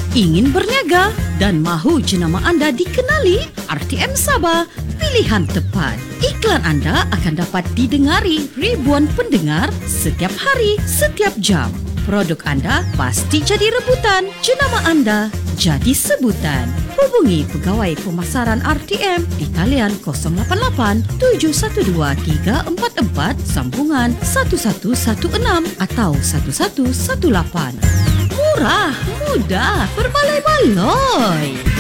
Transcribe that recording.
Ingin berniaga dan mahu jenama anda dikenali? RTM Sabah, pilihan tepat. Iklan anda akan dapat didengari ribuan pendengar setiap hari, setiap jam. Produk anda pasti jadi rebutan, jenama anda jadi sebutan. Hubungi Pegawai Pemasaran RTM di talian 088 712 344 sambungan 1116 atau 1118. Murah, mudah, berbaloi-baloi.